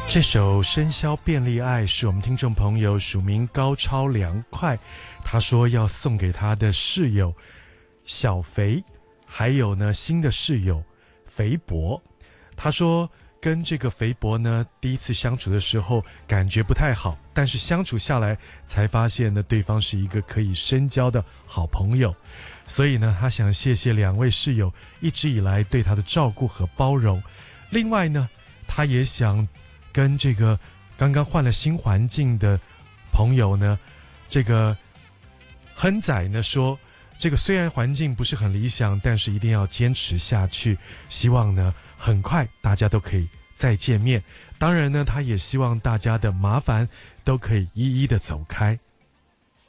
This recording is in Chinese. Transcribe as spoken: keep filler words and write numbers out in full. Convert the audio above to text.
这首《深宵便利爱》是我们听众朋友署名高超凉快，他说要送给他的室友小肥，还有呢新的室友肥伯。他说跟这个肥伯呢第一次相处的时候感觉不太好，但是相处下来才发现呢对方是一个可以深交的好朋友，所以呢他想谢谢两位室友一直以来对他的照顾和包容。另外呢他也想跟这个刚刚换了新环境的朋友呢，这个亨仔呢说，这个虽然环境不是很理想，但是一定要坚持下去，希望呢很快大家都可以再见面。当然呢他也希望大家的麻烦都可以一一的走开。